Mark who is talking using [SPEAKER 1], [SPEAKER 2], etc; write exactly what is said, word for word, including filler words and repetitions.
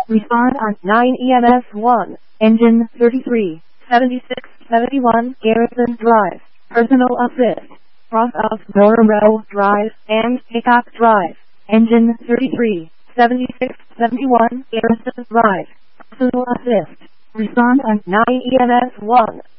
[SPEAKER 1] Respond on nine E M S one. Engine thirty-three, seventy-six seventy-one Garrison Drive. Personal assist. Cross of Morrow Drive and Haycock Drive. Engine thirty-three, seventy-six seventy-one Garrison Drive. Personal assist. Respond on nine E M S one.